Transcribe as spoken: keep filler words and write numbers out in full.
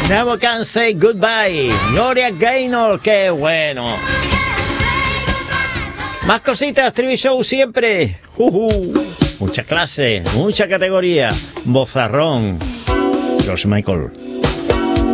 Never Can Say Goodbye. Gloria Gaynor, qué bueno. Más cositas, T V Show siempre. Uh -huh. Mucha clase, mucha categoría. Bozarrón. George Michael.